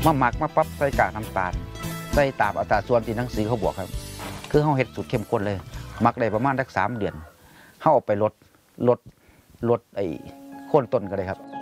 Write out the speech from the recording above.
มาหมักมาปรับใส่กากน้ำตาลใส่ตามอัตราส่วนที่หนังสือเขาบอกครับคือเขาเฮ็ดสูตรเข้มข้นเลยหมักได้ประมาณสัก3 เดือนเขาเอาไปลดไอ้โค่นต้นก็ได้ครับ